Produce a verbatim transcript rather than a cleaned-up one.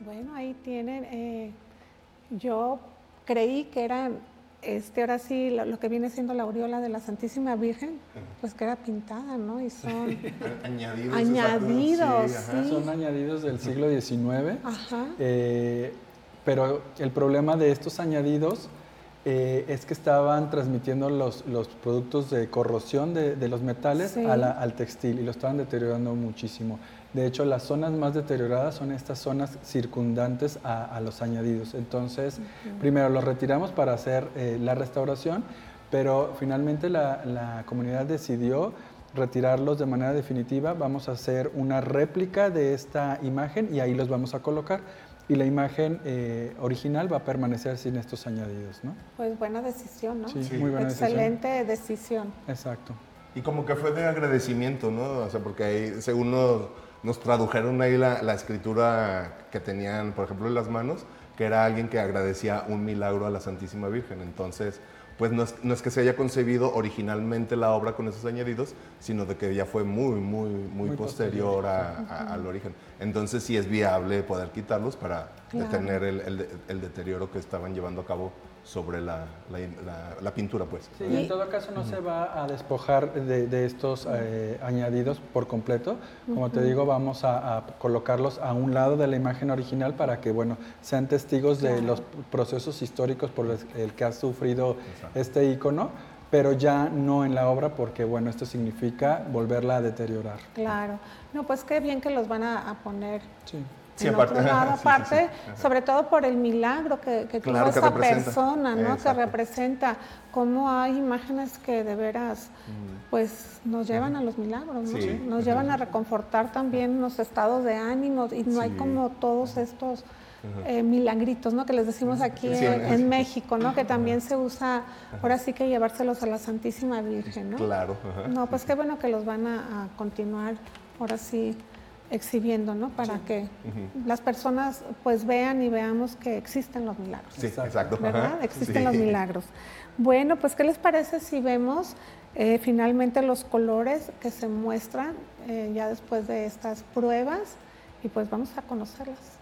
Bueno, ahí tienen, eh, yo creí que eran, este, ahora sí, lo, lo que viene siendo la aureola de la Santísima Virgen, pues que era pintada, ¿no? Y son añadidos. añadidos, sí, sí. Son añadidos del siglo diecinueve, Ajá. eh, pero el problema de estos añadidos eh, es que estaban transmitiendo los, los productos de corrosión de, de los metales Sí. a la, al textil y lo estaban deteriorando muchísimo. De hecho, las zonas más deterioradas son estas zonas circundantes a, a los añadidos. Entonces, uh-huh. primero los retiramos para hacer eh, la restauración, pero finalmente la, la comunidad decidió retirarlos de manera definitiva. Vamos a hacer una réplica de esta imagen y ahí los vamos a colocar. Y la imagen eh, original va a permanecer sin estos añadidos, ¿no? Pues buena decisión, ¿no? Sí, sí. Muy buena Excelente decisión. decisión. Exacto. Y como que fue de agradecimiento, ¿no? O sea, porque ahí, según nos, nos tradujeron ahí la, la escritura que tenían, por ejemplo, en las manos, que era alguien que agradecía un milagro a la Santísima Virgen. Entonces, pues no es, no es que se haya concebido originalmente la obra con esos añadidos, sino de que ya fue muy, muy, muy, muy posterior, posterior a, a, al origen. Entonces sí es viable poder quitarlos para claro. detener el, el, el deterioro que estaban llevando a cabo sobre la, la, la, la pintura, pues. Sí, y en todo caso no uh-huh. se va a despojar de, de estos eh, añadidos por completo. Como uh-huh. te digo, vamos a, a colocarlos a un lado de la imagen original para que, bueno, sean testigos claro. de los procesos históricos por los, el que ha sufrido Exacto. este ícono, pero ya no en la obra porque, bueno, esto significa volverla a deteriorar. Claro. No, pues qué bien que los van a, a poner. Sí. Sí, en aparte, otro lado, aparte, sí, sí, sí. sobre todo por el milagro que, que claro, tuvo que esta persona, ¿no? Exacto. Que representa cómo hay imágenes que de veras, pues, nos llevan a los milagros, ¿no? Sí. Nos llevan a reconfortar también los estados de ánimo y no sí. hay como todos estos eh, milagritos, ¿no? Que les decimos aquí sí, en, en México, ¿no? Que también se usa, ahora sí que llevárselos a la Santísima Virgen, ¿no? Claro. Ajá. No, pues qué bueno que los van a, a continuar, ahora sí, exhibiendo, ¿no? Para sí. que uh-huh. las personas pues vean y veamos que existen los milagros. Sí, exacto. ¿Verdad? Ajá. Existen sí. los milagros. Bueno, pues ¿qué les parece si vemos eh, finalmente los colores que se muestran eh, ya después de estas pruebas? Y pues vamos a conocerlas.